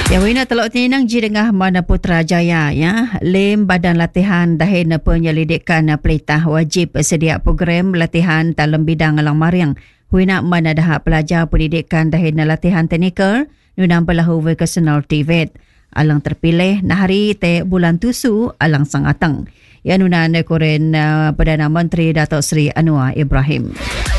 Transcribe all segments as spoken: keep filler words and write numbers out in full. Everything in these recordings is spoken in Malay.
Ya, wina telok tinang ji dengah mana Putrajaya ya. Lem badan latihan dahin penyelidikan pelitah wajib sedia program latihan dalam bidang alang mariang. Wina mana dah pelajar pendidikan dahin latihan teknikal nunang belahu vocational T V E T. Alang terpilih nahari te bulan tusu alang sangatang. Ya nunan koren uh, Perdana Menteri Datuk Seri Anwar Ibrahim.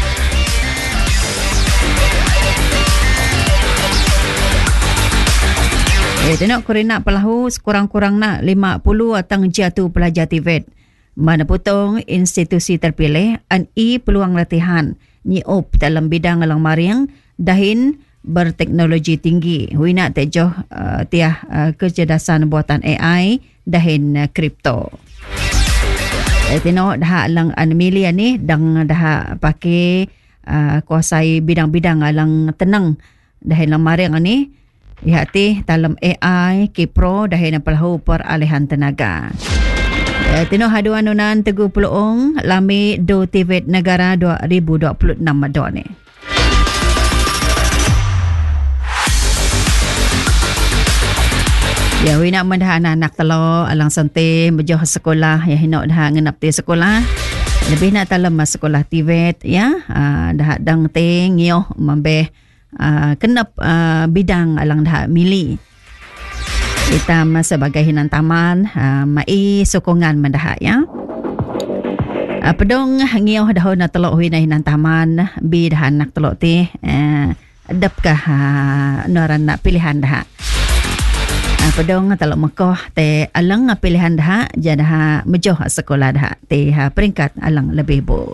Eh, tengok korang nak pelahu sekurang-kurang nak lima puluh atang jatuh pelajar T V E T. Mana potong institusi terpilih an i peluang latihan nyiup dalam bidang alang mariang dahin berteknologi tinggi. Wina tejoh uh, tiah uh, kecerdasan buatan A I dahin uh, kripto. Eh, tengok dah alang an milia ni dang dah pakai uh, kuasai bidang-bidang alang tenang dahin alang mariang ni. Ihati dalam A I, Kipro, dahin pelahu peralihan tenaga. Eh, tino haduan nunan Teguh Peluong, lami do T V E T negara dua ribu dua puluh enam do ni. Ya, wina mendah anak-anak telo alang sante bejoh sekolah ya hinok dah ngenap ti sekolah. Lebih nak dalam sekolah T V E T ya, uh, dah dang ting yoh mambeh Uh, kenap uh, bidang alang dah mili kita sebagai hinan taman uh, mai sokongan mendah ya uh, pedong ngioh dah na telok hinan hinan taman bi dah anak telok ti uh, adapkah uh, noran nak pilihan dah uh, pedong telok mekoh te alang pilihan dah jadah mejoh sekolah dah te uh, peringkat alang lebih bu.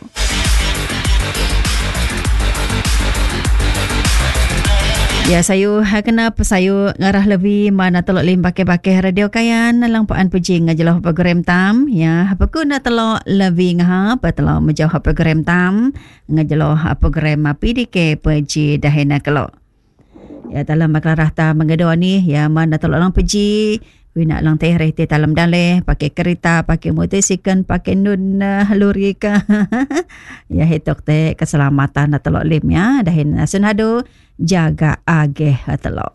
Ya, sayu kenapa sayu ngarah lebih mana telok lim pakai-pakai radio kayan nalang paan puji ngajelah program tam ya apa ku na telok lebih ngah apa telok menjauh program tam ngajelah program P D K puji dahena kelok ya dalam baklarah ta mengedo ni ya mana telok lang puji wina lang teh reh ti dalam daleh pakai kereta pakai motosikal pakai nun uh, lori ka ya hitok teh keselamatan na telok lim ya dahin senado jaga ageh telok.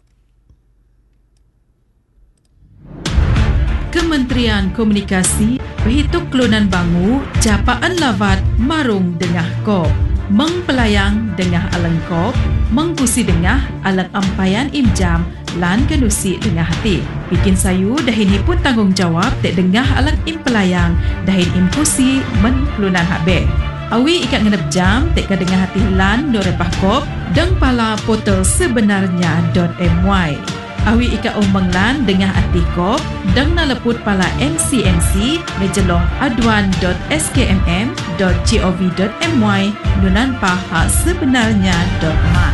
Kementerian Komunikasi berhitung kelunan bangu japaan lawat marung dengah kop mengpelayang dengah alang kop mengkusi dengah alang ampayan imjam lan kenusi dengah hati bikin sayu dahin hipun tanggungjawab dek dengah alang impelayang dahin imkusi men kelunan habe. Awi ikat ngenep jam tek kadengah hati lan do repah kop deng pala portal sebenarnya .my. Awi ikat umbang lan dengah hati kop deng naleput pala M C M C ngejeloh aduan dot s k m m dot gov dot m y nunan paha sebenarnya .my.